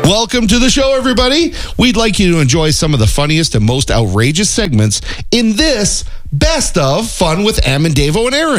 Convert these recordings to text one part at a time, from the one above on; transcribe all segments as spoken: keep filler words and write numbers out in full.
Welcome to the show, everybody. We'd like you to enjoy some of the funniest and most outrageous segments in this Best of Fun with Am and Davo and Aaron.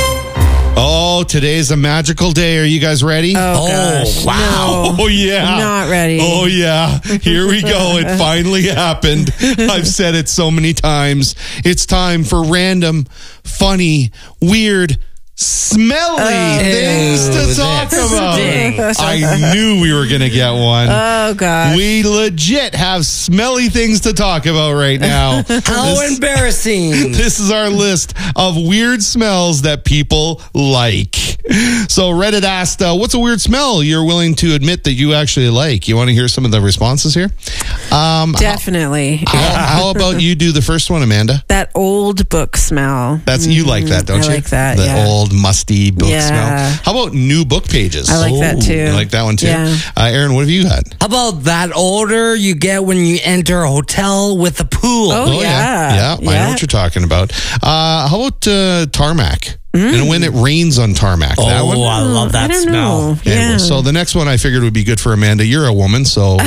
Oh, today's a magical day. Are you guys ready? Oh, gosh. Wow. No, oh, yeah. not ready. Oh, yeah. Here we go. It finally happened. I've said it so many times. It's time for random, funny, weird, smelly Oh, things to talk that about. stinks. I knew we were going to get one. Oh, gosh. We legit have smelly things to talk about right now. How This- embarrassing. This is our list of weird smells that people like. So Reddit asked, uh, what's a weird smell you're willing to admit that you actually like? You want to hear some of the responses here? Um, Definitely. how, how about you do the first one, Amanda? That old book smell. That's You like that, don't I you? like that, The yeah. old, musty book Yeah. smell. How about new book pages? I like that, too. You like that one, too? Yeah. Uh, Aaron, what have you had? How about that odor you get when you enter a hotel with a pool? Oh, yeah. yeah. Yeah, I know what you're talking about. Uh, how about uh, tarmac? And when it rains on tarmac, that Oh, one? I love that I don't smell. know. Okay, Yeah. well, so the next one I figured would be good for Amanda. You're a woman, so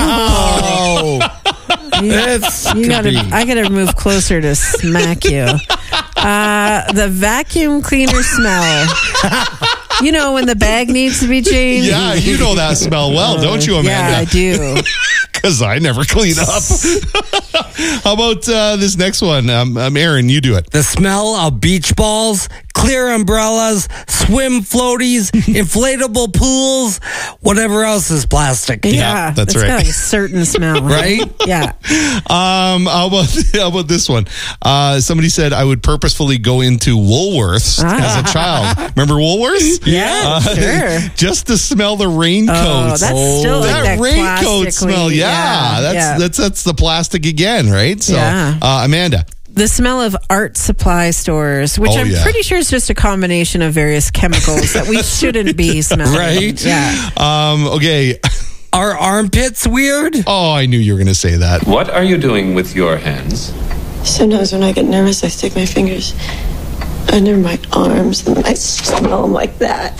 Oh, it's You gotta, I gotta move closer to smack you. Uh, the vacuum cleaner smell. You know when the bag needs to be changed? yeah, you know that smell well, don't you, Yeah, I Amanda? do. Because I never clean up. How about uh, this next one? Um, um, Aaron, you do it. the smell of beach balls, clear umbrellas, swim floaties, inflatable pools, whatever else is plastic. Yeah, that's it's right. got like a certain smell, Right? Yeah. Um, how about how about this one? Uh, somebody said I would purposefully go into Woolworths Ah. as a child. Remember Woolworths? Yeah, sure. Just to smell the raincoats. Oh, that's still like that that raincoat plastic-y- smell. Yeah, yeah, that's yeah. that's that's the plastic again, right? So, Yeah. uh, Amanda. The smell of art supply stores, which Oh, I'm yeah. pretty sure is just a combination of various chemicals that we shouldn't be smelling. Right? Yeah. Um, okay. Are armpits weird? Oh, I knew you were going to say that. What are you doing with your hands? Sometimes when I get nervous, I stick my fingers under my arms and I smell them like that.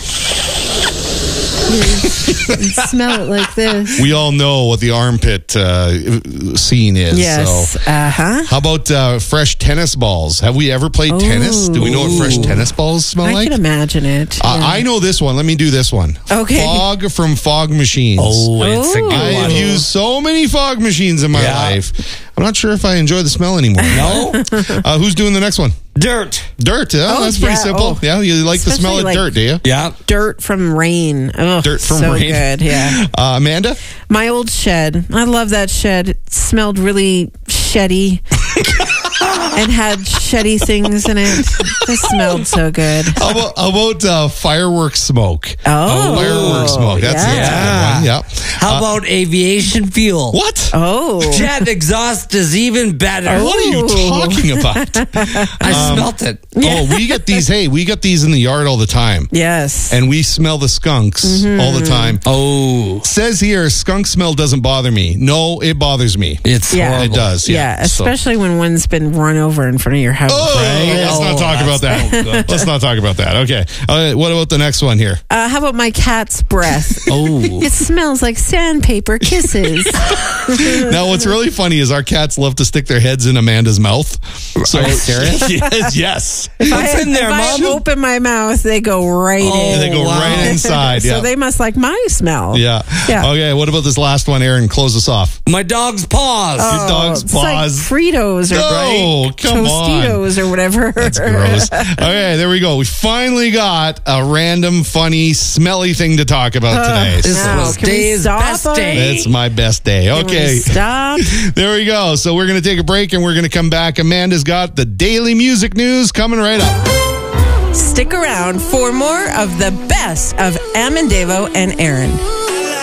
Smell it like this. We all know what the armpit uh, scene is. Yes. So. Uh huh. How about uh, fresh tennis balls? Have we ever played tennis? Do we know what fresh tennis balls smell I like? can imagine it. Uh, yeah. I know this one. Let me do this one. Okay. Fog from fog machines. Oh, it's a Oh. good I have one. used so many fog machines in my Yeah. life. I'm not sure if I enjoy the smell anymore. No? Uh, who's doing the next one? Dirt. Dirt. Yeah, Oh, that's pretty yeah. simple. Oh. Yeah, you like the smell of Especially, like- dirt, do you? Yeah. Dirt from rain. Oh, Dirt from so rain. good. Yeah. Uh, Amanda? My old shed. I love that shed. It smelled really sheddy and had sheddy things in it. It smelled so good. How about, how about uh, fireworks smoke? Oh. Fireworks smoke. That's, yeah. that's a good one. Yeah. How about aviation fuel? What? Oh. Jet exhaust is even better. What are you Oh. talking about? I smelt it. Oh, we get these. Hey, we get these in the yard all the time. Yes. And we smell the skunks Mm-hmm. all the time. Oh, Says here, skunk smell doesn't bother me. No, it bothers me. it's Yeah. horrible. It does. yeah, Yeah. So- especially when one's been run over in front of your house. Oh, let's Oh, not talk about that's that. no good. Let's not talk about that. Okay. Uh, what about the next one here? Uh, how about my cat's breath? Oh, It smells like sandpaper kisses. Now, what's really funny is our cats love to stick their heads in Amanda's mouth. So, Are you serious? yes, yes. what's in there, if I Mom? open my mouth, they go right Oh, in. They go wow. right inside. So Yeah. they must like my smell. yeah. Yeah. Okay. What about this last one, Aaron? Close us off. My dog's paws. Your dog's It's paws. like Fritos or No, come on. Tostitos or whatever. That's gross. Okay, there we go. We finally got a random, funny, smelly thing to talk about today. This Now, was can we Dave's stop best already? day. It's my best day. Can we Okay. Stop. There we go. So we're going to take a break and we're going to come back. Amanda's got the daily music news coming right up. Stick around for more of the best of Am and Davo and Aaron.